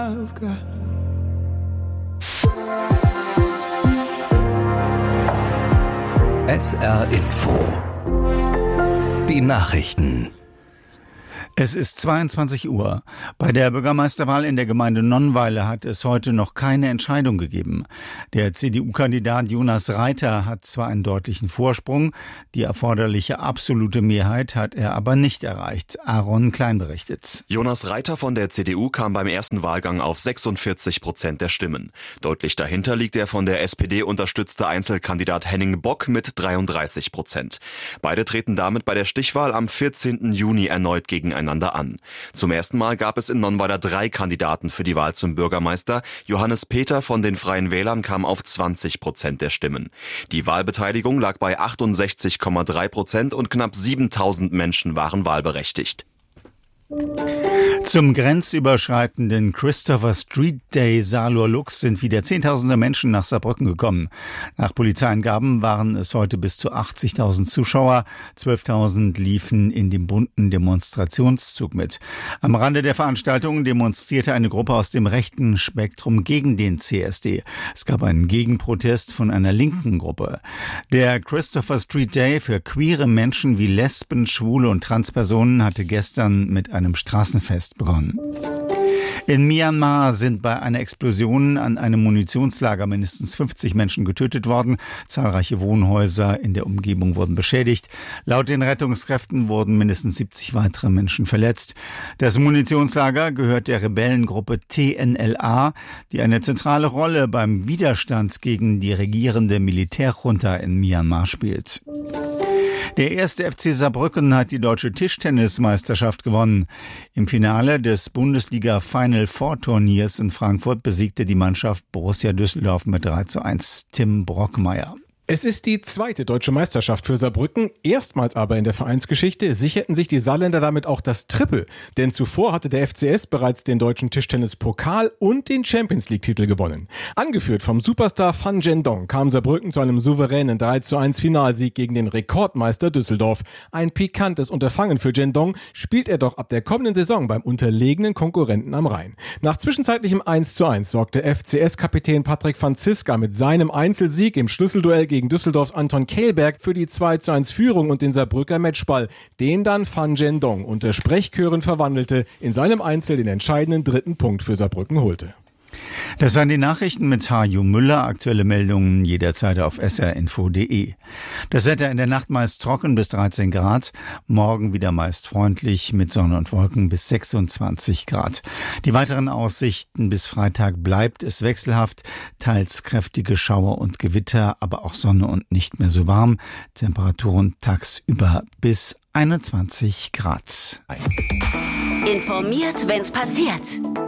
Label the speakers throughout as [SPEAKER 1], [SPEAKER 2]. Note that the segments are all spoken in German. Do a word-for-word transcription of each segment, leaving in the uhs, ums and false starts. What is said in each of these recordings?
[SPEAKER 1] S R Info. Die Nachrichten.
[SPEAKER 2] Es ist zweiundzwanzig Uhr. Bei der Bürgermeisterwahl in der Gemeinde Nonnweiler hat es heute noch keine Entscheidung gegeben. Der C D U-Kandidat Jonas Reiter hat zwar einen deutlichen Vorsprung, die erforderliche absolute Mehrheit hat er aber nicht erreicht. Aaron Klein berichtet.
[SPEAKER 3] Jonas Reiter von der C D U kam beim ersten Wahlgang auf sechsundvierzig Prozent der Stimmen. Deutlich dahinter liegt der von der S P D unterstützte Einzelkandidat Henning Bock mit dreiunddreißig Prozent. Beide treten damit bei der Stichwahl am vierzehnten Juni erneut gegeneinander an. Zum ersten Mal gab es in Nonnweiler drei Kandidaten für die Wahl zum Bürgermeister. Johannes Peter von den Freien Wählern kam auf zwanzig Prozent der Stimmen. Die Wahlbeteiligung lag bei achtundsechzig Komma drei Prozent und knapp siebentausend Menschen waren wahlberechtigt.
[SPEAKER 2] Zum grenzüberschreitenden Christopher Street Day Salur Lux sind wieder Zehntausende Menschen nach Saarbrücken gekommen. Nach Polizeiangaben waren es heute bis zu achtzigtausend Zuschauer. zwölftausend liefen in dem bunten Demonstrationszug mit. Am Rande der Veranstaltung demonstrierte eine Gruppe aus dem rechten Spektrum gegen den C S D. Es gab einen Gegenprotest von einer linken Gruppe. Der Christopher Street Day für queere Menschen wie Lesben, Schwule und Transpersonen hatte gestern mit einem einem Straßenfest begonnen. In Myanmar sind bei einer Explosion an einem Munitionslager mindestens fünfzig Menschen getötet worden. Zahlreiche Wohnhäuser in der Umgebung wurden beschädigt. Laut den Rettungskräften wurden mindestens siebzig weitere Menschen verletzt. Das Munitionslager gehört der Rebellengruppe T N L A, die eine zentrale Rolle beim Widerstand gegen die regierende Militärjunta in Myanmar spielt. Der erste F C Saarbrücken hat die deutsche Tischtennismeisterschaft gewonnen. Im Finale des Bundesliga Final Four Turniers in Frankfurt besiegte die Mannschaft Borussia Düsseldorf mit drei zu eins. Tim Brockmeier.
[SPEAKER 4] Es ist die zweite deutsche Meisterschaft für Saarbrücken. Erstmals aber in der Vereinsgeschichte sicherten sich die Saarländer damit auch das Triple. Denn zuvor hatte der F C S bereits den deutschen Tischtennispokal und den Champions-League-Titel gewonnen. Angeführt vom Superstar Fan Zhendong kam Saarbrücken zu einem souveränen drei zu eins Finalsieg gegen den Rekordmeister Düsseldorf. Ein pikantes Unterfangen für Zhendong, spielt er doch ab der kommenden Saison beim unterlegenen Konkurrenten am Rhein. Nach zwischenzeitlichem eins zu eins sorgte F C S-Kapitän Patrick van Ziska mit seinem Einzelsieg im Schlüsselduell gegen Düsseldorfs Anton Kehlberg für die zwei zu eins Führung und den Saarbrücker Matchball, den dann Fan Zhendong unter Sprechchören verwandelte, in seinem Einzel den entscheidenden dritten Punkt für Saarbrücken holte.
[SPEAKER 2] Das waren die Nachrichten mit Haju Müller. Aktuelle Meldungen jederzeit auf s r info punkt d e. Das Wetter in der Nacht meist trocken bis dreizehn Grad. Morgen wieder meist freundlich mit Sonne und Wolken bis sechsundzwanzig Grad. Die weiteren Aussichten bis Freitag bleibt es wechselhaft. Teils kräftige Schauer und Gewitter, aber auch Sonne und nicht mehr so warm. Temperaturen tagsüber bis einundzwanzig Grad.
[SPEAKER 5] Informiert, wenn's passiert.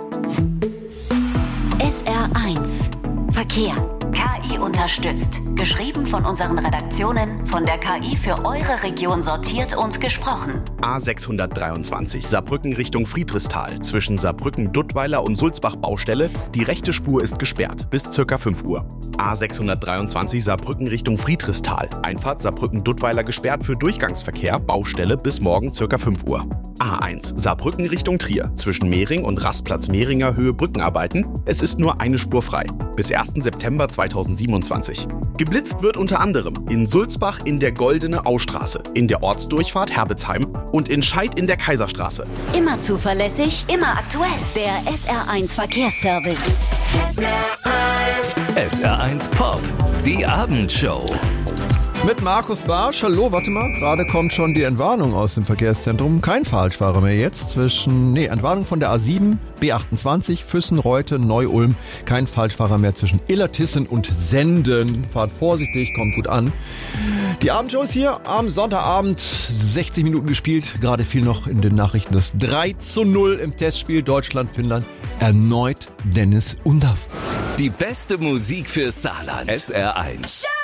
[SPEAKER 5] S R eins Verkehr. K I unterstützt. Geschrieben von unseren Redaktionen, von der K I für eure Region sortiert und gesprochen.
[SPEAKER 6] A sechshundertdreiundzwanzig Saarbrücken Richtung Friedrichsthal. Zwischen Saarbrücken-Duttweiler und Sulzbach-Baustelle. Die rechte Spur ist gesperrt bis ca. fünf Uhr. A sechshundertdreiundzwanzig Saarbrücken Richtung Friedrichsthal. Einfahrt Saarbrücken-Duttweiler gesperrt für Durchgangsverkehr. Baustelle bis morgen ca. fünf Uhr. A eins Saarbrücken Richtung Trier. Zwischen Mehring und Rastplatz Mehringer Höhe Brückenarbeiten. Es ist nur eine Spur frei. Bis ersten September zweitausendsiebenundzwanzig. Geblitzt wird unter anderem in Sulzbach in der Goldene Austraße, in der Ortsdurchfahrt Herbetsheim und in Scheid in der Kaiserstraße.
[SPEAKER 5] Immer zuverlässig, immer aktuell. Der S R eins Verkehrsservice.
[SPEAKER 1] S R eins. S R eins Pop. Die Abendshow.
[SPEAKER 7] Mit Markus Barsch. Hallo, warte mal. Gerade kommt schon die Entwarnung aus dem Verkehrszentrum. Kein Falschfahrer mehr jetzt zwischen, nee, Entwarnung von der A sieben, B achtundzwanzig, Füssen, Reute, Neu-Ulm. Kein Falschfahrer mehr zwischen Illertissen und Senden. Fahrt vorsichtig, kommt gut an. Die Abendshow ist hier am Sonntagabend. sechzig Minuten gespielt. Gerade fiel noch in den Nachrichten das drei zu null im Testspiel Deutschland-Finnland. Erneut Dennis Undaff.
[SPEAKER 1] Die beste Musik für Saarland. S R eins.